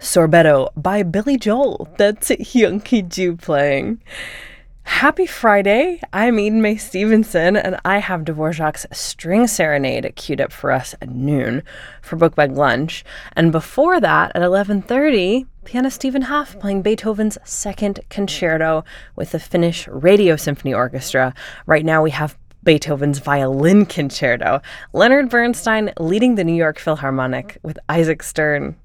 Sorbetto by Billy Joel. That's Hyunki Ju playing. Happy Friday. I'm Eden May Stevenson, and I have Dvorak's String Serenade queued up for us at noon for Book Bag Lunch. And before that, at 11:30, pianist Stephen Hoff playing Beethoven's Second Concerto with the Finnish Radio Symphony Orchestra. Right now we have Beethoven's Violin Concerto. Leonard Bernstein leading the New York Philharmonic with Isaac Stern